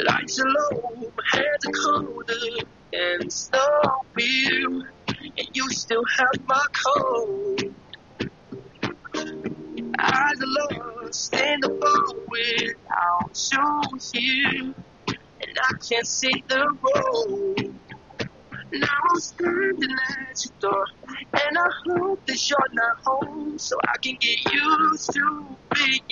Lights are low, my hands are colder and so weird, and you still have my code. Eyes are lost in the ball without you here, and I can't see the road. Now I'm standing at your door, and I hope that you're not home, so I can get used to being